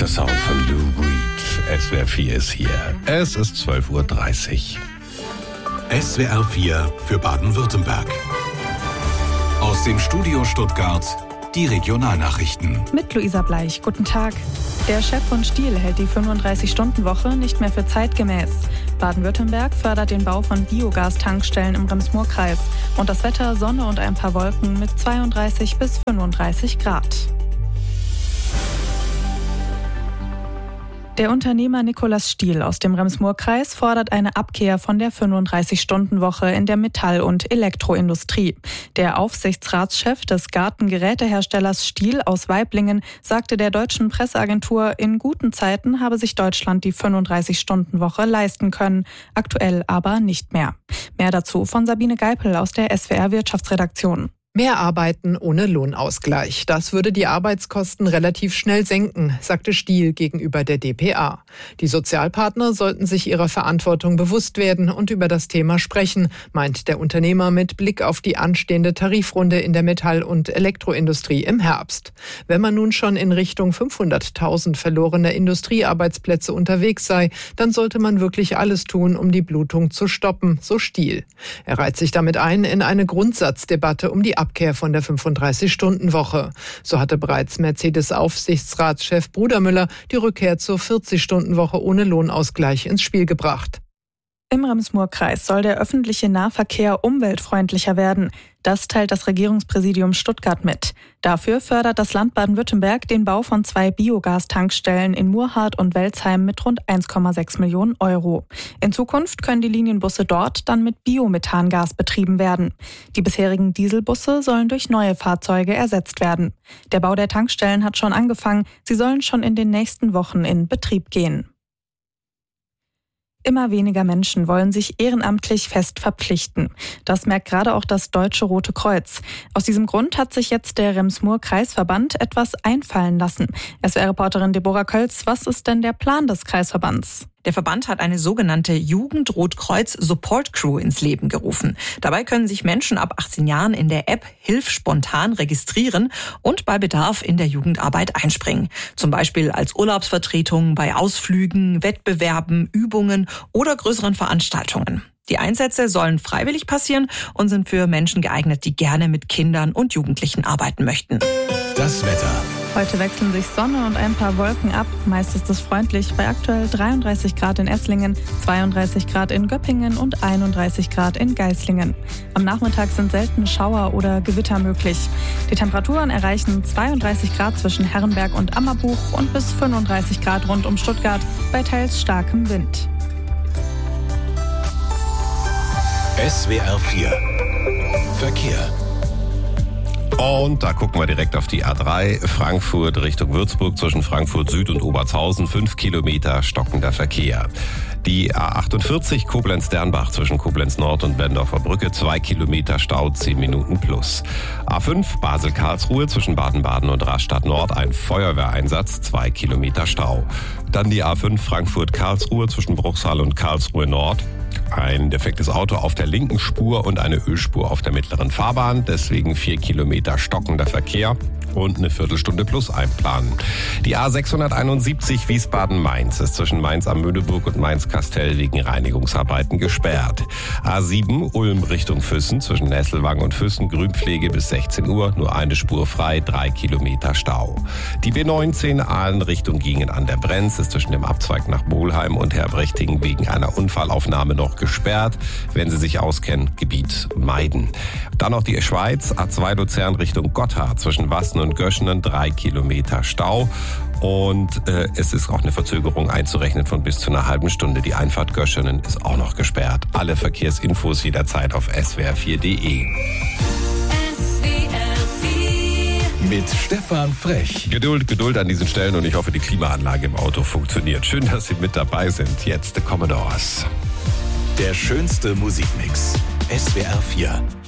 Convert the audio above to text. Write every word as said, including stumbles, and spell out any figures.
Sanfter Sound von Lou Reed. S W R vier ist hier. Es ist zwölf Uhr dreißig. S W R vier für Baden-Württemberg. Aus dem Studio Stuttgart die Regionalnachrichten. Mit Luisa Bleich. Guten Tag. Der Chef von Stihl hält die fünfunddreißig-Stunden-Woche nicht mehr für zeitgemäß. Baden-Württemberg fördert den Bau von Biogastankstellen im Rems-Murr-Kreis. Und das Wetter, Sonne und ein paar Wolken mit zweiunddreißig bis fünfunddreißig Grad. Der Unternehmer Nikolaus Stihl aus dem Rems-Murr-Kreis fordert eine Abkehr von der fünfunddreißig-Stunden-Woche in der Metall- und Elektroindustrie. Der Aufsichtsratschef des Gartengeräteherstellers Stihl aus Waiblingen sagte der deutschen Presseagentur, in guten Zeiten habe sich Deutschland die fünfunddreißig-Stunden-Woche leisten können, aktuell aber nicht mehr. Mehr dazu von Sabine Geipel aus der S W R-Wirtschaftsredaktion. Mehr Arbeiten ohne Lohnausgleich. Das würde die Arbeitskosten relativ schnell senken, sagte Stihl gegenüber der D P A. Die Sozialpartner sollten sich ihrer Verantwortung bewusst werden und über das Thema sprechen, meint der Unternehmer mit Blick auf die anstehende Tarifrunde in der Metall- und Elektroindustrie im Herbst. Wenn man nun schon in Richtung fünfhunderttausend verlorener Industriearbeitsplätze unterwegs sei, dann sollte man wirklich alles tun, um die Blutung zu stoppen, so Stihl. Er reiht sich damit ein in eine Grundsatzdebatte um die Abkehr von der fünfunddreißig-Stunden-Woche. So hatte bereits Mercedes-Aufsichtsratschef Brudermüller die Rückkehr zur vierzig-Stunden-Woche ohne Lohnausgleich ins Spiel gebracht. Im Rems-Murr-Kreis soll der öffentliche Nahverkehr umweltfreundlicher werden. Das teilt das Regierungspräsidium Stuttgart mit. Dafür fördert das Land Baden-Württemberg den Bau von zwei Biogastankstellen in Murrhardt und Welzheim mit rund eins Komma sechs Millionen Euro. In Zukunft können die Linienbusse dort dann mit Biomethangas betrieben werden. Die bisherigen Dieselbusse sollen durch neue Fahrzeuge ersetzt werden. Der Bau der Tankstellen hat schon angefangen. Sie sollen schon in den nächsten Wochen in Betrieb gehen. Immer weniger Menschen wollen sich ehrenamtlich fest verpflichten. Das merkt gerade auch das Deutsche Rote Kreuz. Aus diesem Grund hat sich jetzt der Rems-Murr-Kreisverband etwas einfallen lassen. S W R-Reporterin Deborah Kölz, was ist denn der Plan des Kreisverbands? Der Verband hat eine sogenannte Jugend-Rotkreuz-Support-Crew ins Leben gerufen. Dabei können sich Menschen ab achtzehn Jahren in der App Hilf spontan registrieren und bei Bedarf in der Jugendarbeit einspringen. Zum Beispiel als Urlaubsvertretung bei Ausflügen, Wettbewerben, Übungen oder größeren Veranstaltungen. Die Einsätze sollen freiwillig passieren und sind für Menschen geeignet, die gerne mit Kindern und Jugendlichen arbeiten möchten. Das Wetter. Heute wechseln sich Sonne und ein paar Wolken ab. Meist ist es freundlich bei aktuell dreiunddreißig Grad in Esslingen, zweiunddreißig Grad in Göppingen und einunddreißig Grad in Geislingen. Am Nachmittag sind selten Schauer oder Gewitter möglich. Die Temperaturen erreichen zweiunddreißig Grad zwischen Herrenberg und Ammerbuch und bis fünfunddreißig Grad rund um Stuttgart bei teils starkem Wind. S W R vier Verkehr. Und da gucken wir direkt auf die A drei, Frankfurt Richtung Würzburg, zwischen Frankfurt Süd und Obertshausen, fünf Kilometer stockender Verkehr. Die A achtundvierzig Koblenz-Dernbach zwischen Koblenz Nord und Bendorfer Brücke, zwei Kilometer Stau, zehn Minuten plus. A fünf Basel-Karlsruhe zwischen Baden-Baden und Rastatt Nord, ein Feuerwehreinsatz, zwei Kilometer Stau. Dann die A fünf Frankfurt-Karlsruhe zwischen Bruchsal und Karlsruhe Nord. Ein defektes Auto auf der linken Spur und eine Ölspur auf der mittleren Fahrbahn. Deswegen vier Kilometer stockender Verkehr und eine Viertelstunde plus einplanen. Die A sechshunderteinundsiebzig Wiesbaden-Mainz ist zwischen Mainz am Möhneburg und Mainz-Kastell wegen Reinigungsarbeiten gesperrt. A sieben Ulm Richtung Füssen zwischen Nesselwang und Füssen, Grünpflege bis sechzehn Uhr, nur eine Spur frei, drei Kilometer Stau. Die B neunzehn Aalen Richtung Gingen an der Brenz ist zwischen dem Abzweig nach Bolheim und Herbrechting wegen einer Unfallaufnahme noch gesperrt. Wenn Sie sich auskennen, Gebiet meiden. Dann noch die Schweiz, A zwei Luzern Richtung Gotthard zwischen Wassen und Göschenen, drei Kilometer Stau. Und äh, es ist auch eine Verzögerung einzurechnen von bis zu einer halben Stunde. Die Einfahrt Göschenen ist auch noch gesperrt. Alle Verkehrsinfos jederzeit auf S W R vier Punkt de. Mit Stefan Frech. Geduld, Geduld an diesen Stellen und ich hoffe, die Klimaanlage im Auto funktioniert. Schön, dass Sie mit dabei sind. Jetzt The Commodores. Der schönste Musikmix. S W R vier.